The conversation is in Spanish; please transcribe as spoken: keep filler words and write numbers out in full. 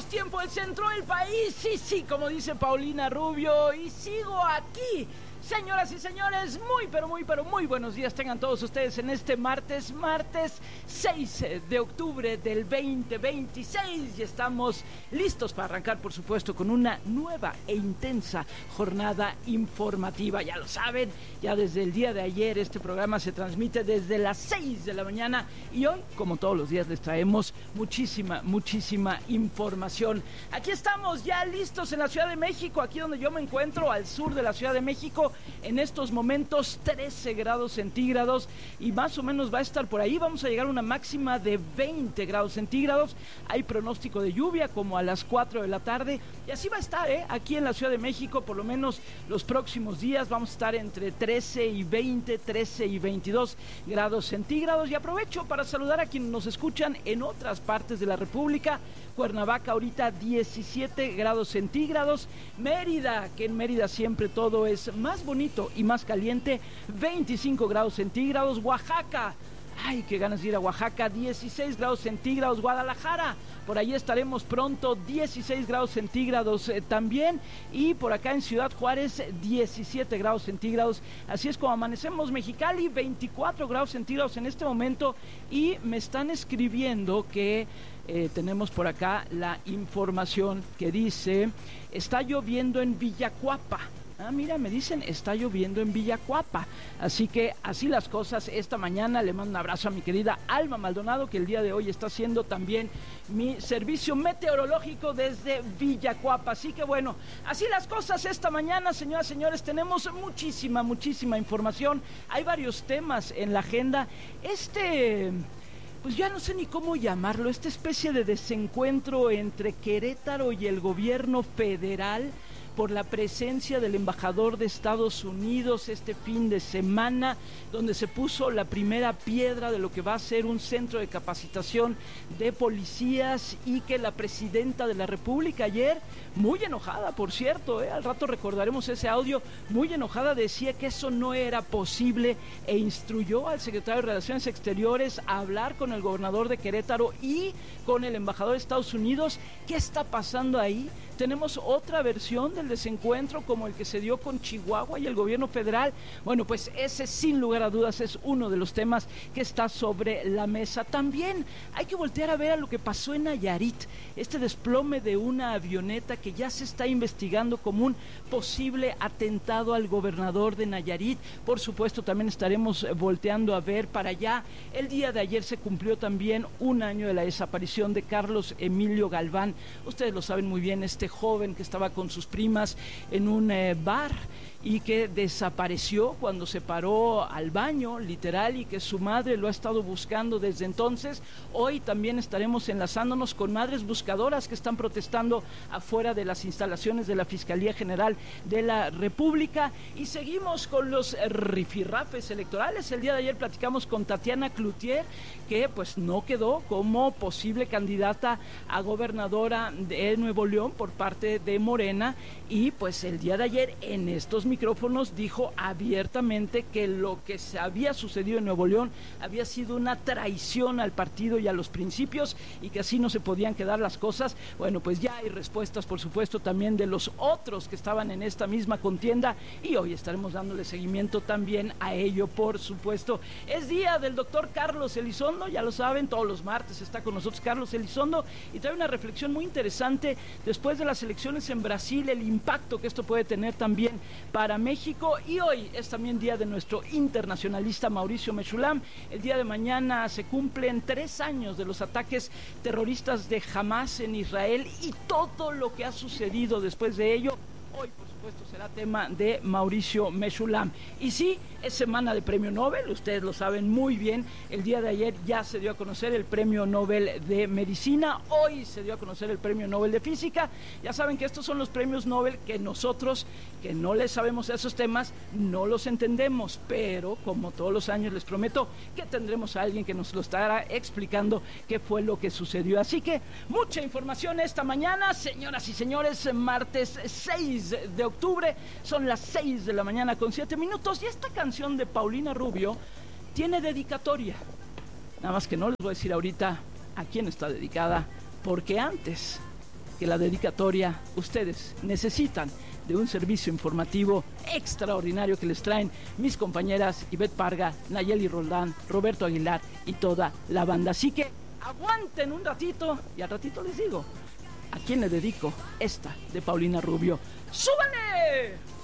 tenemos tiempo del centro del país. Sí, sí, como dice Paulina Rubio. Y sigo aquí. Señoras y señores, muy, pero muy, pero muy buenos días tengan todos ustedes en este martes, martes seis de octubre del veinte veintiséis. Y estamos listos para arrancar, por supuesto, con una nueva e intensa jornada informativa. Ya lo saben, ya desde el día de ayer este programa se transmite desde las seis de la mañana. Y hoy, como todos los días, les traemos muchísima, muchísima información. Aquí estamos ya listos en la Ciudad de México, aquí donde yo me encuentro, al sur de la Ciudad de México. En estos momentos trece grados centígrados y más o menos va a estar por ahí. Vamos a llegar a una máxima de veinte grados centígrados. Hay pronóstico de lluvia como a las cuatro de la tarde y así va a estar, ¿eh? Aquí en la Ciudad de México, por lo menos los próximos días vamos a estar entre trece y veinte, trece y veintidós grados centígrados. Y aprovecho para saludar a quienes nos escuchan en otras partes de la República. Cuernavaca ahorita diecisiete grados centígrados, Mérida, que en Mérida siempre todo es más bonito y más caliente, veinticinco grados centígrados, Oaxaca, ay, qué ganas de ir a Oaxaca, dieciséis grados centígrados, Guadalajara, por ahí estaremos pronto, dieciséis grados centígrados eh, también, y por acá en Ciudad Juárez, diecisiete grados centígrados, así es como amanecemos. Mexicali, veinticuatro grados centígrados en este momento, y me están escribiendo que Eh, tenemos por acá la información que dice, está lloviendo en Villacuapa. Ah, mira, me dicen, está lloviendo en Villacuapa. Así que así las cosas esta mañana. Le mando un abrazo a mi querida Alma Maldonado, que el día de hoy está haciendo también mi servicio meteorológico desde Villacuapa. Así que bueno, así las cosas esta mañana, señoras y señores. Tenemos muchísima, muchísima información. Hay varios temas en la agenda. Este... pues ya no sé ni cómo llamarlo, esta especie de desencuentro entre Querétaro y el gobierno federal por la presencia del embajador de Estados Unidos este fin de semana, donde se puso la primera piedra de lo que va a ser un centro de capacitación de policías, y que la presidenta de la República ayer, muy enojada, por cierto, ¿eh? al rato recordaremos ese audio, muy enojada, decía que eso no era posible e instruyó al secretario de Relaciones Exteriores a hablar con el gobernador de Querétaro y con el embajador de Estados Unidos. ¿Qué está pasando ahí? Tenemos otra versión del desencuentro como el que se dio con Chihuahua y el gobierno federal. Bueno, pues ese sin lugar a dudas es uno de los temas que está sobre la mesa. También hay que voltear a ver a lo que pasó en Nayarit, este desplome de una avioneta que ya se está investigando como un posible atentado al gobernador de Nayarit. Por supuesto, también estaremos volteando a ver para allá. El día de ayer se cumplió también un año de la desaparición de Carlos Emilio Galván. Ustedes lo saben muy bien, este joven que estaba con sus primas en un eh, bar y que desapareció cuando se paró al baño, literal, y que su madre lo ha estado buscando desde entonces. Hoy también estaremos enlazándonos con madres buscadoras que están protestando afuera de las instalaciones de la Fiscalía General de la República, y seguimos con los rifirrafes electorales. El día de ayer platicamos con Tatiana Cloutier, que pues no quedó como posible candidata a gobernadora de Nuevo León por parte de Morena, y pues el día de ayer en estos micrófonos dijo abiertamente que lo que se había sucedido en Nuevo León había sido una traición al partido y a los principios, y que así no se podían quedar las cosas. Bueno, pues ya hay respuestas, por supuesto, también de los otros que estaban en esta misma contienda, y hoy estaremos dándole seguimiento también a ello, por supuesto. Es día del doctor Carlos Elizondo, ya lo saben, todos los martes está con nosotros Carlos Elizondo, y trae una reflexión muy interesante después de las elecciones en Brasil, el impacto que esto puede tener también para México. Y hoy es también día de nuestro internacionalista Mauricio Mechulam. El día de mañana se cumplen tres años de los ataques terroristas de Hamás en Israel y todo lo que ha sucedido después de ello. Hoy, por supuesto, será tema de Mauricio Mechulam. Y sí, es semana de Premio Nobel, ustedes lo saben muy bien. El día de ayer ya se dio a conocer el Premio Nobel de Medicina, hoy se dio a conocer el Premio Nobel de Física. Ya saben que estos son los premios Nobel que nosotros, que no les sabemos esos temas, no los entendemos, pero como todos los años les prometo que tendremos a alguien que nos lo estará explicando qué fue lo que sucedió. Así que mucha información esta mañana, señoras y señores. Martes seis de octubre, son las seis de la mañana con siete minutos, y esta canción de Paulina Rubio tiene dedicatoria, nada más que no les voy a decir ahorita a quién está dedicada, porque antes que la dedicatoria ustedes necesitan de un servicio informativo extraordinario que les traen mis compañeras Ivette Parga, Nayeli Roldán, Roberto Aguilar y toda la banda. Así que aguanten un ratito y al ratito les digo a quién le dedico esta de Paulina Rubio. ¡Súbanle!